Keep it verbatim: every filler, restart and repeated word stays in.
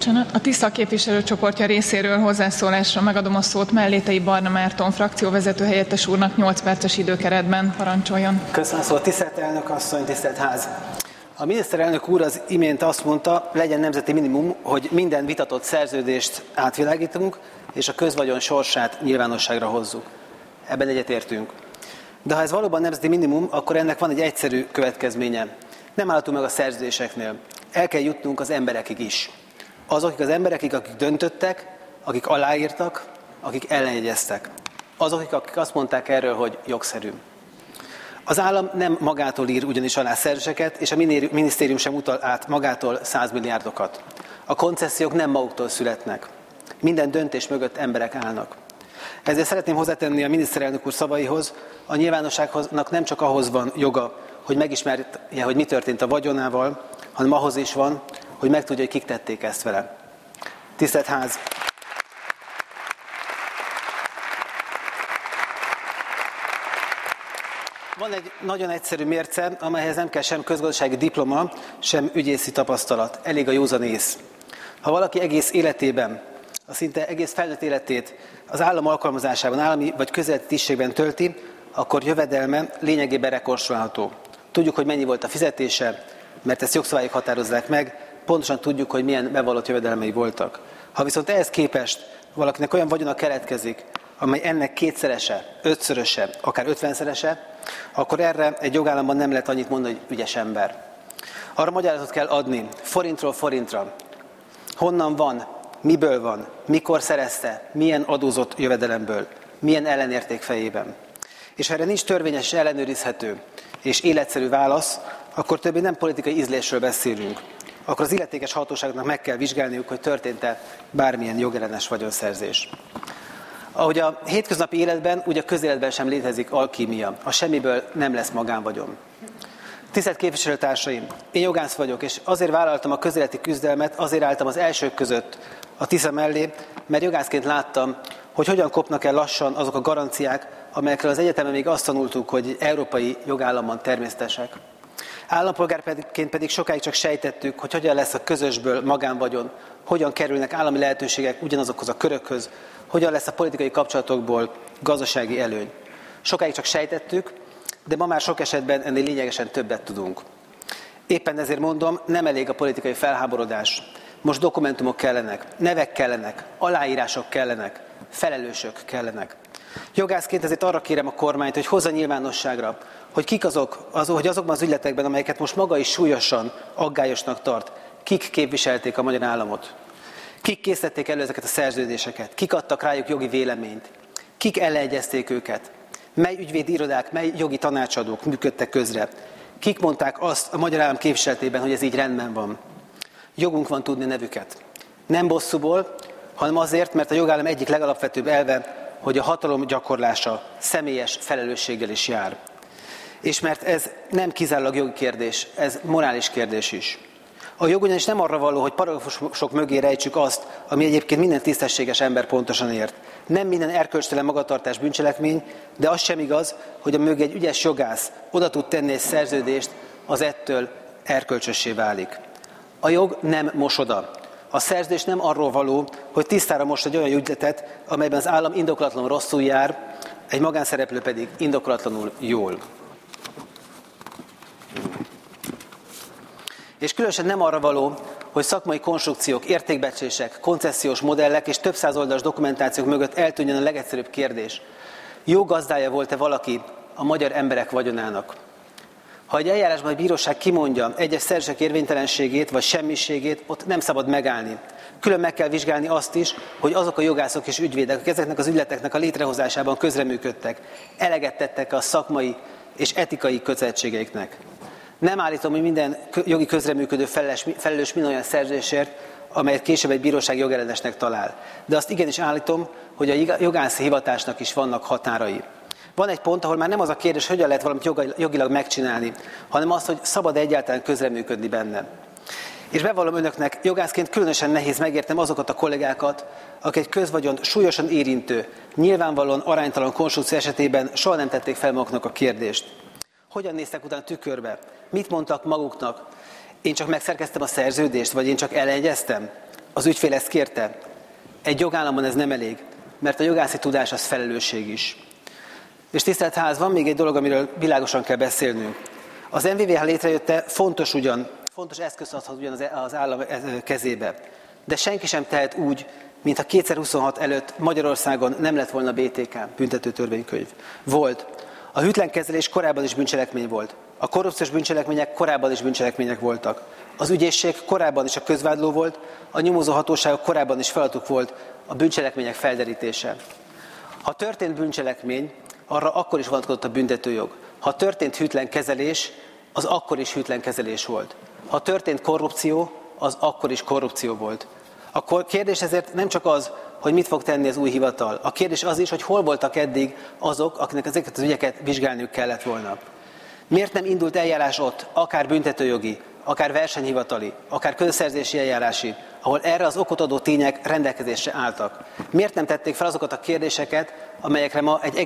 Bocsánat. A Tisza képviselőcsoportja részéről hozzászólásra megadom a szót Mellétei Barna Márton frakcióvezető helyettes úrnak nyolc perces időkeretben. Parancsoljon. Köszönöm szóval, tisztelt elnök asszony, tisztelt ház. A miniszterelnök úr az imént azt mondta, legyen nemzeti minimum, hogy minden vitatott szerződést átvilágítunk, és a közvagyon sorsát nyilvánosságra hozzuk. Ebben egyetértünk. De ha ez valóban nemzeti minimum, akkor ennek van egy egyszerű következménye. Nem állhatunk meg a szerződéseknél. El kell jutnunk az emberekig is. Azokig az emberekig, akik döntöttek, akik aláírtak, akik ellenjegyeztek. Azokig, akik azt mondták erről, hogy jogszerű. Az állam nem magától ír ugyanis alá szerződéseket, és a minisztérium sem utal át magától százmilliárdokat. A koncesziók nem maguktól születnek. Minden döntés mögött emberek állnak. Ezért szeretném hozzátenni a miniszterelnök úr szavaihoz, a nyilvánosságnak nem csak ahhoz van joga, hogy megismerje, hogy mi történt a vagyonával, hanem ahhoz is van, hogy megtudja, hogy kik tették ezt vele. Tisztelt ház! Van egy nagyon egyszerű mérce, amelyhez nem kell sem közgazdasági diploma, sem ügyészi tapasztalat. Elég a józanész. Ha valaki egész életében, a szinte egész felnőtt életét az állam alkalmazásában, állami vagy közéleti tisztségben tölti, akkor jövedelme lényegében rekonstruálható. Tudjuk, hogy mennyi volt a fizetése, mert ezt jogszabályok határozzák meg, pontosan tudjuk, hogy milyen bevallott jövedelmei voltak. Ha viszont ehhez képest valakinek olyan vagyona keletkezik, amely ennek kétszerese, ötszöröse, akár ötvenszerese, akkor erre egy jogállamban nem lehet annyit mondani, hogy ügyes ember. Arra magyarázatot kell adni, forintról forintra. Honnan van, miből van, mikor szerezte, milyen adózott jövedelemből, milyen ellenérték fejében. És ha erre nincs törvényes és ellenőrizhető és életszerű válasz, akkor többé nem politikai ízlésről beszélünk. Akkor az illetékes hatóságoknak meg kell vizsgálniuk, hogy történt-e bármilyen jogellenes vagyonszerzés. Ahogy a hétköznapi életben, úgy a közéletben sem létezik alkímia. A semmiből nem lesz magánvagyon. Tisztelt képviselőtársaim, én jogász vagyok, és azért vállaltam a közéleti küzdelmet, azért álltam az elsők között a Tisza mellé, mert jogászként láttam, hogy hogyan kopnak el lassan azok a garanciák, amelyekről az egyetemen még azt tanultuk, hogy európai jogállamban természetesek. Állampolgárként pedig sokáig csak sejtettük, hogy hogyan lesz a közösből magánvagyon, hogyan kerülnek állami lehetőségek ugyanazokhoz a körökhöz, hogyan lesz a politikai kapcsolatokból gazdasági előny. Sokáig csak sejtettük, de ma már sok esetben ennél lényegesen többet tudunk. Éppen ezért mondom, nem elég a politikai felháborodás. Most dokumentumok kellenek, nevek kellenek, aláírások kellenek, felelősök kellenek. Jogászként ezért arra kérem a kormányt, hogy hozza nyilvánosságra, hogy kik azok, az, hogy azokban az ügyletekben, amelyeket most maga is súlyosan, aggályosnak tart, kik képviselték a magyar államot. Kik készítették elő ezeket a szerződéseket, kik adtak rájuk jogi véleményt, kik ellenegyezték őket, mely ügyvédi irodák, mely jogi tanácsadók működtek közre, kik mondták azt a magyar állam képviseletében, hogy ez így rendben van. Jogunk van tudni nevüket. Nem bosszúból, hanem azért, mert a jogállam egyik legalapvetőbb elve, hogy a hatalom gyakorlása személyes felelősséggel is jár. És mert ez nem kizárólag jogi kérdés, ez morális kérdés is. A jog ugyanis nem arra való, hogy paragrafusok mögé rejtsük azt, ami egyébként minden tisztességes ember pontosan ért. Nem minden erkölcstelen magatartás bűncselekmény, de az sem igaz, hogy a mögé egy ügyes jogász oda tud tenni egy szerződést, az ettől erkölcsössé válik. A jog nem mosoda. A szerződés nem arról való, hogy tisztára most egy olyan ügyletet, amelyben az állam indokolatlanul rosszul jár, egy magánszereplő pedig indokolatlanul jól. És különösen nem arra való, hogy szakmai konstrukciók, értékbecslések, koncesziós modellek és több száz oldalas dokumentációk mögött eltűnjön a legegyszerűbb kérdés. Jó gazdája volt-e valaki a magyar emberek vagyonának? Ha egy eljárásban egy bíróság kimondja egyes szerződések érvénytelenségét vagy semmiségét, ott nem szabad megállni. Külön meg kell vizsgálni azt is, hogy azok a jogászok és ügyvédek, akik ezeknek az ügyleteknek a létrehozásában közreműködtek, eleget tettek a szakmai és etikai kötelezettségeiknek. Nem állítom, hogy minden jogi közreműködő felelős, felelős minden olyan szerződésért, amelyet később egy bíróság jogellenesnek talál. De azt igenis állítom, hogy a jogászi hivatásnak is vannak határai. Van egy pont, ahol már nem az a kérdés, hogyan lehet valamit jogilag megcsinálni, hanem az, hogy szabad egyáltalán közreműködni benne. És bevallom önöknek, jogászként különösen nehéz megértem azokat a kollégákat, akik egy közvagyon súlyosan érintő, nyilvánvalóan aránytalan konstrukció esetében soha nem tették fel maguknak a kérdést. Hogyan néztek utána tükörbe? Mit mondtak maguknak? Én csak megszerkeztem a szerződést, vagy én csak elegyeztem? Az ügyfél ezt kérte. Egy jogállamban ez nem elég, mert a jogászi tudás az felelősség is. És tisztelt ház, van még egy dolog, amiről világosan kell beszélnünk. Az em vé vé há létrejötte fontos ugyan, fontos eszköz adhat ugyan az állam kezébe, de senki sem tehet úgy, mintha kétezer-huszonhat előtt Magyarországon nem lett volna bé té ká, büntető törvénykönyv. Volt. A hűtlen kezelés korábban is bűncselekmény volt. A korrupciós bűncselekmények korábban is bűncselekmények voltak. Az ügyészség korábban is a közvádló volt, a nyomozó hatóságok korábban is feladatuk volt a bűncselekmények felderítése. Ha történt bűncselekmény, arra akkor is vonatkozott a büntetőjog. Ha történt hűtlen kezelés, az akkor is hűtlen kezelés volt. Ha történt korrupció, az akkor is korrupció volt. A kérdés ezért nem csak az, hogy mit fog tenni az új hivatal. A kérdés az is, hogy hol voltak eddig azok, akiknek ezeket az ügyeket vizsgálniuk kellett volna. Miért nem indult eljárás ott, akár büntetőjogi, akár versenyhivatali, akár közszerzési eljárási, ahol erre az okot adó tények rendelkezésre álltak? Miért nem tették fel azokat a kérdéseket, amelyekre ma egy